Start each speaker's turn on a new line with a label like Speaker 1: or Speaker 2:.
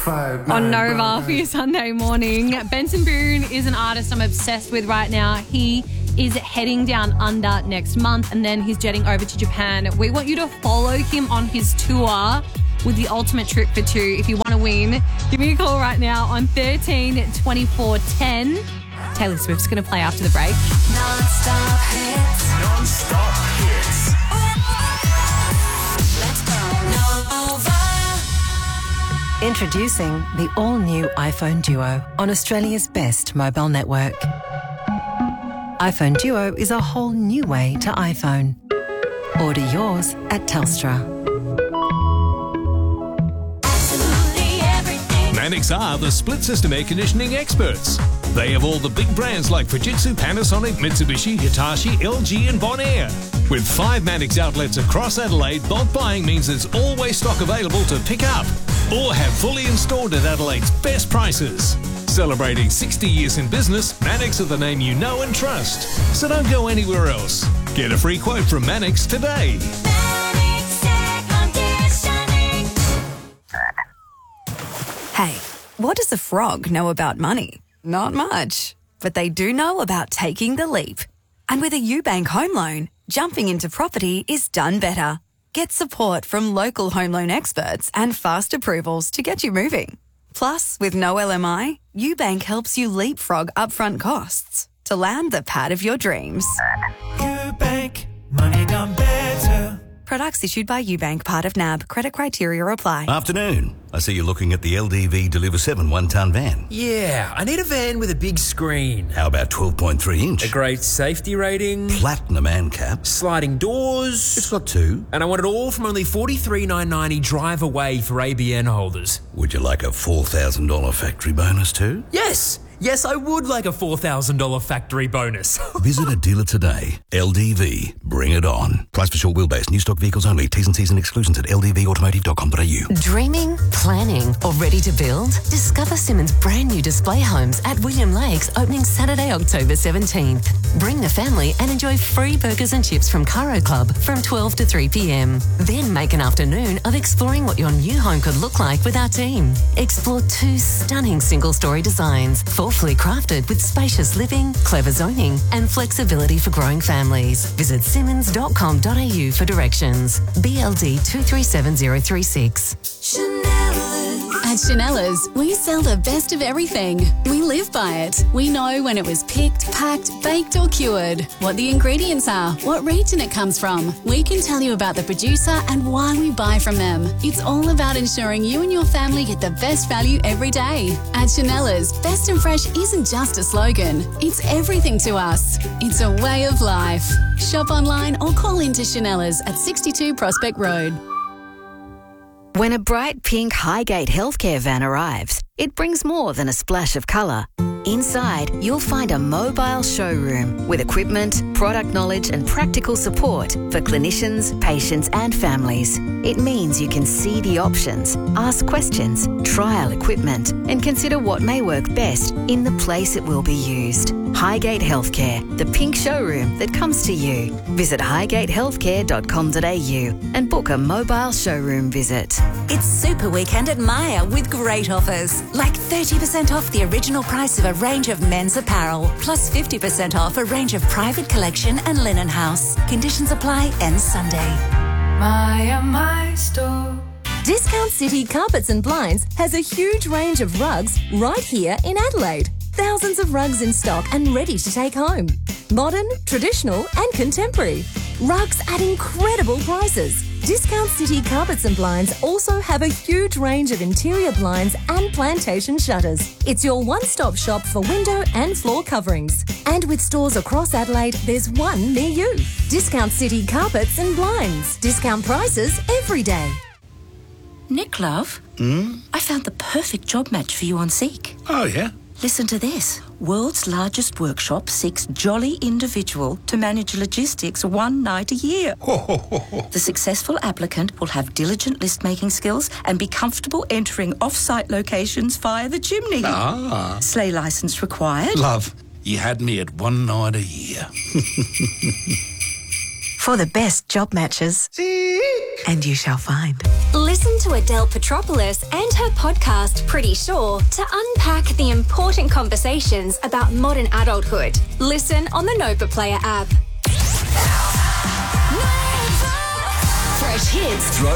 Speaker 1: On Nova for your Sunday morning. Benson Boone is an artist I'm obsessed with right now. He is heading down under next month and then he's jetting over to Japan. We want you to follow him on his tour with the ultimate trip for two. If you want to win, give me a call right now on 13 24 10. Taylor Swift's going to play after the break.
Speaker 2: Non-stop hits.
Speaker 3: Non-stop hits.
Speaker 2: Let's go. Nova.
Speaker 4: Introducing the all-new iPhone Duo on Australia's best mobile network. iPhone Duo is a whole new way to iPhone. Order yours at Telstra.
Speaker 2: Absolutely everything.
Speaker 5: Mannix are the split system air conditioning experts. They have all the big brands like Fujitsu, Panasonic, Mitsubishi, Hitachi, LG and Bonaire. With 5 Mannix outlets across Adelaide, bulk buying means there's always stock available to pick up or have fully installed at Adelaide's best prices. Celebrating 60 years in business, Mannix are the name you know and trust. So don't go anywhere else. Get a free quote from Mannix today.
Speaker 2: Mannix Air Conditioning.
Speaker 6: Hey, what does a frog know about money? Not much. But they do know about taking the leap. And with a UBank home loan, jumping into property is done better. Get support from local home loan experts and fast approvals to get you moving. Plus, with no LMI, UBank helps you leapfrog upfront costs to land the pad of your dreams.
Speaker 3: UBank, money done better.
Speaker 6: Products issued by UBank, part of NAB. Credit criteria apply.
Speaker 7: Afternoon. I see you're looking at the LDV Deliver 7 one-tonne van.
Speaker 8: Yeah, I need a van with a big screen.
Speaker 7: How about 12.3 inch?
Speaker 8: A great safety rating.
Speaker 7: Platinum ANCAP.
Speaker 8: Sliding doors.
Speaker 7: It's got 2.
Speaker 8: And I want it all from only $43,990 drive away for ABN holders.
Speaker 7: Would you like a $4,000 factory bonus too?
Speaker 8: Yes! Yes, I would like a $4,000 factory bonus.
Speaker 7: Visit a dealer today. LDV. Bring it on. Price for short wheelbase. New stock vehicles only. T's and C's and exclusions at ldvautomotive.com.au.
Speaker 4: Dreaming, planning, or ready to build? Discover Simmons' brand new display homes at William Lakes, opening Saturday, October 17th. Bring the family and enjoy free burgers and chips from Caro Club from 12 to 3 p.m. Then make an afternoon of exploring what your new home could look like with our team. Explore 2 stunning single-story designs, thoughtfully crafted with spacious living, clever zoning, and flexibility for growing families. Visit simmons.com.au for directions. BLD 237036.
Speaker 9: At Chanella's, we sell the best of everything. We live by it. We know when it was picked, packed, baked or cured, what the ingredients are, what region it comes from. We can tell you about the producer and why we buy from them. It's all about ensuring you and your family get the best value every day. At Chanella's, best and fresh isn't just a slogan. It's everything to us. It's a way of life. Shop online or call into Chanella's at 62 Prospect Road.
Speaker 4: When a bright pink Highgate Healthcare van arrives, it brings more than a splash of colour. Inside, you'll find a mobile showroom with equipment, product knowledge and practical support for clinicians, patients and families. It means you can see the options, ask questions, trial equipment and consider what may work best in the place it will be used. Highgate Healthcare, the pink showroom that comes to you. Visit highgatehealthcare.com.au and book a mobile showroom visit.
Speaker 6: It's Super Weekend at Myer with great offers, like 30% off the original price of a range of men's apparel, plus 50% off a range of private collection and linen house. Conditions apply, ends Sunday.
Speaker 2: My store.
Speaker 10: Discount City Carpets and Blinds has a huge range of rugs right here in Adelaide. Thousands of rugs in stock and ready to take home. Modern, traditional and contemporary. Rugs at incredible prices. Discount City Carpets and Blinds also have a huge range of interior blinds and plantation shutters. It's your one-stop shop for window and floor coverings. And with stores across Adelaide, there's one near you. Discount City Carpets and Blinds. Discount prices every day.
Speaker 11: Nick, love, I found the perfect job match for you on Seek.
Speaker 7: Oh, yeah?
Speaker 11: Listen to this. World's largest workshop seeks jolly individual to manage logistics one night a year. The successful applicant will have diligent list-making skills and be comfortable entering off-site locations via the chimney. Sleigh licence required.
Speaker 7: Love, you had me at one night a year.
Speaker 4: For the best job matches, and you shall find.
Speaker 6: Listen
Speaker 12: Listen to Adele Petropoulos and her podcast, Pretty Sure, to unpack the important conversations about modern adulthood. Listen on the Nova Player app. Fresh hits.
Speaker 7: Throwback